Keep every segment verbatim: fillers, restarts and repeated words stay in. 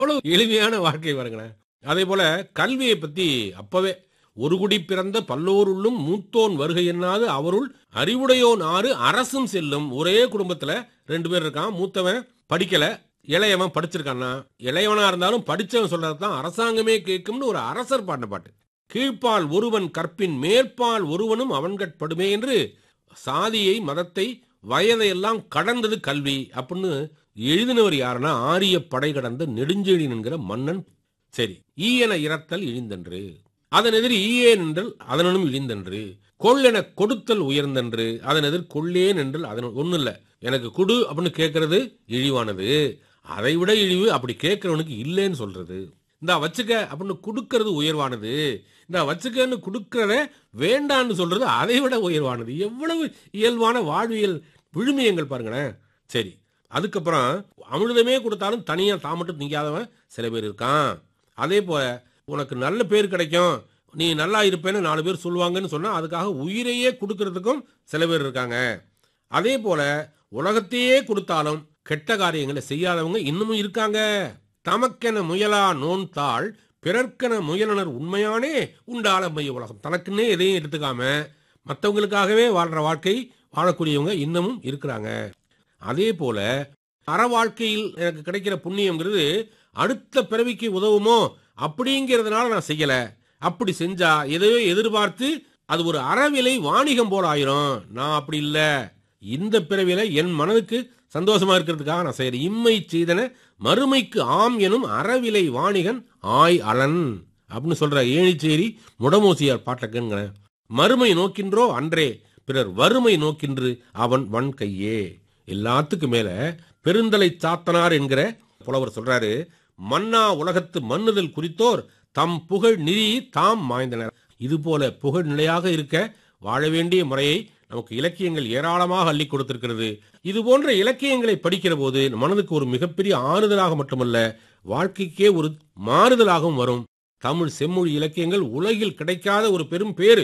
அவ்வளவு எளிமையான வாழ்க்கை பாருங்களேன். அதே போல கல்வியை பத்தி அப்பவே ஒரு குடி பிறந்த பல்லோருள்ளும் மூத்தோன் வருகை என்னாது அவருள் அறிவுடையோன் ஆறு அரசும் செல்லும். ஒரே குடும்பத்துல ரெண்டு பேர் இருக்கான். மூத்தவன் படிக்கல, இளையவன் படிச்சிருக்கான்னா, இளையவனா இருந்தாலும் படிச்சவன் சொல்றதுதான் அரசாங்கமே கேட்கும்னு ஒரு அரசர் பாடின பாட்டு. கீழ்ப்பால் ஒருவன் கற்பின் மேற்பால் ஒருவனும் அவன்கட்படுமே என்று சாதியை மதத்தை வயதையெல்லாம் கடந்தது கல்வி அப்படின்னு எழுதினவர் யாருன்னா ஆரிய படை கடந்த நெடுஞ்செழியன் என்கிற மன்னன். சரி, ஈயன இறத்தல் இழிந்தன்று, அதன் எதிர் ஈயேன் என்றல் அதனும் இழிந்தன்று, கொள்ளென கொடுத்தல் உயர்ந்தன்று, அதன் எதிர் கொள்ளேன் என்றல் அதன் ஒன்னும் இல்ல. எனக்கு குடு அப்படின்னு கேட்கறது இழிவானது, அதை விட இழிவு அப்படி கேட்கிறவனுக்கு இல்லைன்னு சொல்றது. இந்த வச்சுக்க அப்படின்னு கொடுக்கறது உயர்வானது, இந்த வச்சுக்கன்னு கொடுக்கறத வேண்டான்னு சொல்றது அதை விட உயர்வானது. எவ்வளவு இயல்பான வாழ்வியல் விழுமியங்கள் பாருங்களேன். சரி, அதுக்கப்புறம் அமிர்தமே கொடுத்தாலும் தனியா தான் மட்டும் திங்காதவன் சில பேர் இருக்கான். அதே போல உனக்கு நல்ல பேர் கிடைக்கும், நீ நல்லா இருப்பேன்னு நாலு பேர் சொல்லுவாங்கன்னு சொன்னா அதுக்காக உயிரையே கொடுக்கறதுக்கும் சில பேர் இருக்காங்க. அதே போல உலகத்தையே கொடுத்தாலும் கெட்ட காரியங்களை செய்யாதவங்க இன்னமும் இருக்காங்க. தமக்கென முயலா நோன் தாள் பிறர்க்கென முயலனர் உண்மையானே உண்டால மைய உலகம். தனக்குன்னே எதையும் எடுத்துக்காம மற்றவங்களுக்காகவே வாழ்ற வாழ்க்கை வாழக்கூடியவங்க இன்னமும் இருக்கிறாங்க. அதே போல அற வாழ்க்கையில் எனக்கு கிடைக்கிற புண்ணியம்ங்கிறது அடுத்த பிறவிக்கு உதவுமோ அப்படிங்கிறதுனால நான் செய்யல. அப்படி செஞ்சா எதையோ எதிர்பார்த்து அது ஒரு அறவிலை வாணிகம் போல ஆயிரும். நான் அப்படி இல்ல, இந்த பிறவில என் மனதுக்கு சந்தோஷமா இருக்கிறதுக்காக நான் செய்யறேன். இம்மை செய்தன மறுமைக்கு ஆம் எனும் அறவிலை வாணிகன் ஆய் அலன் அப்படின்னு சொல்ற ஏணிச்சேரி முடமோசியார் பாட்டக்கங்க. மறுமை நோக்கின்றோ அன்றே பிறர் வறுமை நோக்கின்று அவன் வன் கையே. எல்லாத்துக்கும் மேல பெருந்தலை சாத்தனார் என்கிற புலவர் சொல்றாரு, மன்னா உலகத்து மன்னுதல் குறித்தோர் தம் புகழ் நிதி தாம் மாய்ந்தனர். இது போல புகழ் நிலையாக இருக்க வாழ வேண்டிய முறையை நமக்கு இலக்கியங்கள் ஏராளமாக அள்ளி கொடுத்திருக்கிறது. இது போன்ற இலக்கியங்களை படிக்கிற போது மனதுக்கு ஒரு மிகப்பெரிய ஆறுதலாக மட்டுமல்ல, வாழ்க்கைக்கே ஒரு மாறுதலாகவும் வரும். தமிழ் செம்மொழி இலக்கியங்கள் உலகில் கிடைக்காத ஒரு பெரும் பேரு.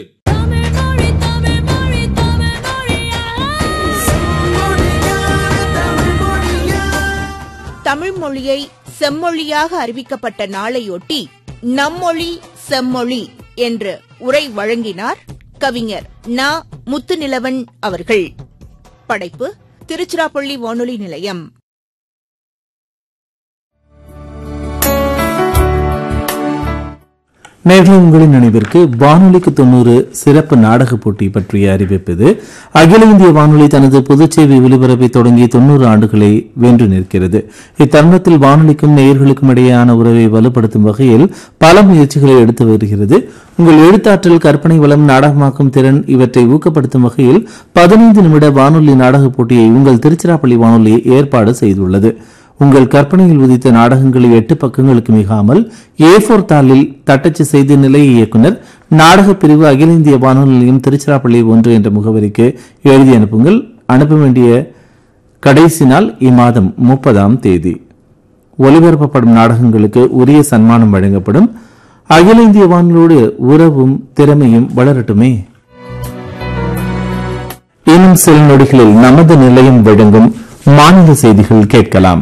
தமிழ் மொழியை செம்மொழியாக அறிவிக்கப்பட்ட நாளையொட்டி நம்மொழி செம்மொழி என்று உரை வழங்கினார் கவிஞர் நா. முத்துநிலவன் அவர்கள். படைப்பு திருச்சிராப்பள்ளி வானொலி நிலையம். நேர்களை உங்களின் நினைவிற்கு வானொலிக்கு தொண்ணூறு சிறப்பு நாடக போட்டி பற்றிய அறிவிப்பது. அகில இந்திய வானொலி தனது பொதுச்சேவை ஒலிபரப்பை தொடங்கிய தொண்ணூறு ஆண்டுகளை வென்று நிற்கிறது. இத்தருணத்தில் வானொலிக்கும் நேயர்களுக்கும் இடையேயான உறவை வலுப்படுத்தும் வகையில் பல முயற்சிகளை எடுத்து வருகிறது. உங்கள் எழுத்தாற்றல், கற்பனை வளம், நாடகமாக்கும் திறன் இவற்றை ஊக்கப்படுத்தும் வகையில் பதினைந்து நிமிட வானொலி நாடக போட்டியை உங்கள் திருச்சிராப்பள்ளி வானொலி ஏற்பாடு செய்துள்ளது. உங்கள் கற்பனையில் உதித்த நாடகங்களை எட்டு பக்கங்களுக்கு மிகாமல் ஏ போர் தாளில் தட்டச்சு செய்து நிலைய இயக்குனர், நாடக பிரிவு, அகில இந்திய வானொலி நிலையம், திருச்சிராப்பள்ளி ஒன்று என்ற முகவரிக்கு எழுதி அனுப்புங்கள். அனுப்ப வேண்டிய கடைசி நாள் இம்மாதம் முப்பதாம் தேதி. ஒலிபரப்பப்படும் நாடகங்களுக்கு உரிய சன்மானம் வழங்கப்படும். அகில இந்திய வானொலியோடு உறவும் திறமையும் வளரட்டுமே. இன்னும் சில நொடிகளில் நமது நிலையம் வழங்கும் மாநில செய்திகள் கேட்கலாம்.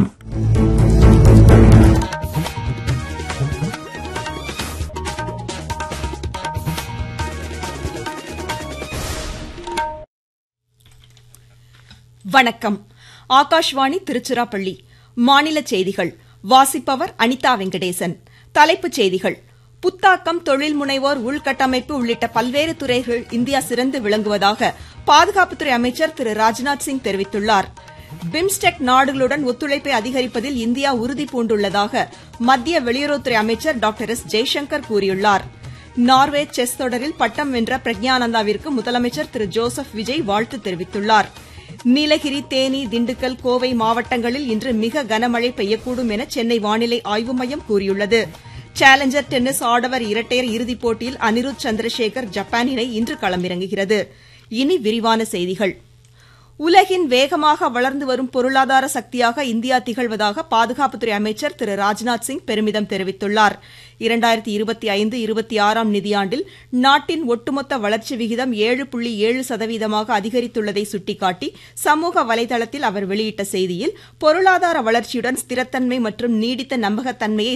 வணக்கம். ஆகாஷ்வாணி திருச்சிராப்பள்ளி. மாநில செய்திகள் வாசிப்பவர் அனிதா வெங்கடேசன். தலைப்புச் செய்திகள்: புத்தாக்கம், தொழில் முனைவோர், உள்கட்டமைப்பு உள்ளிட்ட பல்வேறு துறைகள் இந்தியா சிறந்து விளங்குவதாக பாதுகாப்புத்துறை அமைச்சர் திரு ராஜ்நாத் சிங் தெரிவித்துள்ளார். பிம்ஸ்டெக் நாடுகளுடன் ஒத்துழைப்பை அதிகரிப்பதில் இந்தியா உறுதி பூண்டுள்ளதாக மத்திய வெளியுறவுத்துறை அமைச்சர் டாக்டர் எஸ் ஜெய்சங்கர் கூறியுள்ளார். நார்வே செஸ் தொடரில் பட்டம் வென்ற பிரக்ஞானந்தாவிற்கு முதலமைச்சர் திரு ஜோசப் விஜய் வாழ்த்து தெரிவித்துள்ளார். நீலகிரி, தேனி, திண்டுக்கல், கோவை மாவட்டங்களில் இன்று மிக கனமழை பெய்யக்கூடும் என சென்னை வானிலை ஆய்வு மையம் கூறியுள்ளது. சேலஞ்சர் டென்னிஸ் ஆடவர் இரட்டையர் இறுதிப் போட்டியில் அனிருத் சந்திரசேகர் ஜப்பான் இணை இன்று களமிறங்குகிறது. இனி விரிவான செய்திகள். உலகின் வேகமாக வளர்ந்து வரும் பொருளாதார சக்தியாக இந்தியா திகழ்வதாக பாதுகாப்புத்துறை அமைச்சர் திரு ராஜ்நாத் சிங் பெருமிதம் தெரிவித்துள்ளார். இரண்டாயிரத்தி இருபத்தி ஐந்து இருபத்தி ஆறாம் நிதியாண்டில் நாட்டின் ஒட்டுமொத்த வளர்ச்சி விகிதம் ஏழு புள்ளி ஏழு சதவீதமாக அதிகரித்துள்ளதை சுட்டிக்காட்டி சமூக வலைதளத்தில் அவர் வெளியிட்ட செய்தியில் பொருளாதார வளர்ச்சியுடன் ஸ்திரத்தன்மை மற்றும் நீடித்த நம்பகத்தன்மையை